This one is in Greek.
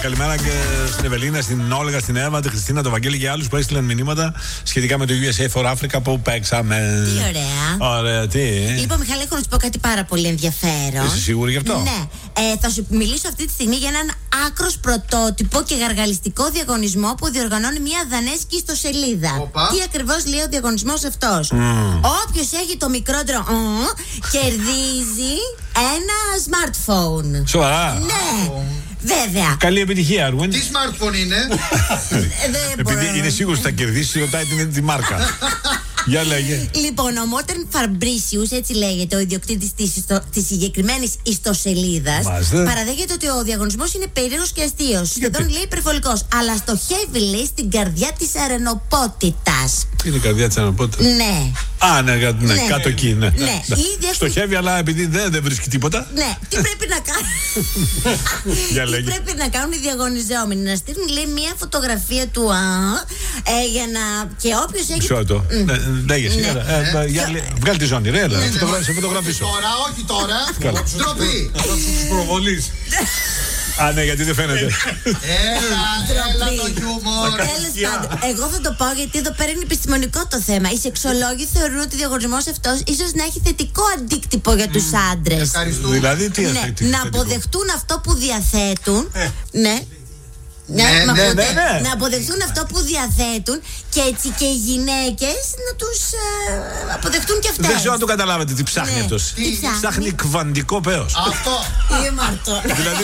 καλημέρα και στην Ευελίνα, στην Όλγα, στην Εύα, τη Χριστίνα, τον Βαγγέλη και άλλους που έστειλαν μηνύματα σχετικά με το USA for Africa που παίξαμε. Τι ωραία. Ωραία, τι. Λοιπόν, Μιχάλη, έχω να σου πω κάτι πάρα πολύ ενδιαφέρον. Είσαι σίγουρη γι' αυτό? Ναι. Θα σου μιλήσω αυτή τη στιγμή για έναν άκρος πρωτότυπο και γαργαλιστικό διαγωνισμό που διοργανώνει μια δανέζικη ιστοσελίδα. Τι ακριβώς λέει ο διαγωνισμός αυτός? Όποιος έχει το μικρότερο κερδίζει ένα smartphone. Σοβαρά? Ναι. Βέβαια. Καλή επιτυχία, Άρουεν. Τι smartphone είναι? Επειδή είναι σίγουρος ότι θα κερδίσει, ρωτάει τη μάρκα. Για λέγε. Λοιπόν, ο Μόρτεν Φαρμπρίσιους, έτσι λέγεται ο ιδιοκτήτης της συγκεκριμένης ιστοσελίδας, παραδέχεται ότι ο διαγωνισμός είναι περίεργος και αστείος. Σχεδόν λέει υπερβολικός. Αλλά στοχεύει, λέει, στην καρδιά της αρενοπότητας. Είναι η καρδιά της αρενοπότητας. Ναι. Α, ναι, κάτω εκεί, ναι. Στοχεύει, αλλά επειδή δεν βρίσκει τίποτα. Ναι. Τι πρέπει να κάνουν? Τι πρέπει να κάνουν οι διαγωνιζόμενοι? Να στείλουν, λέει, μια φωτογραφία του για να. Και όποιος έχει. Μισό λεπτό. Λέγε, βγάλει τη ζώνη, ρε, σε φωτογραφίσω. Τώρα, όχι τώρα. Ντροπή. Θα τους προβολείς. Α, ναι, γιατί δεν φαίνεται. Έλα το χιούμορ. Τέλος πάντων, εγώ θα το πω γιατί εδώ πέρα είναι επιστημονικό το θέμα. Οι σεξολόγοι θεωρούν ότι ο διαγωνισμός αυτός ίσως να έχει θετικό αντίκτυπο για τους άντρες. Δηλαδή, τι θετικό? Να αποδεχτούν αυτό που διαθέτουν. Ναι. Να αποδεχτούν αυτό που διαθέτουν και έτσι και οι γυναίκες να τους αποδεχτούν και αυτές. Δεν ξέρω αν το καταλάβετε τι ψάχνει αυτός. Τι ψάχνει? Ψάχνει κβαντικό πέος. Αυτό. Είναι μαρτό. Δηλαδή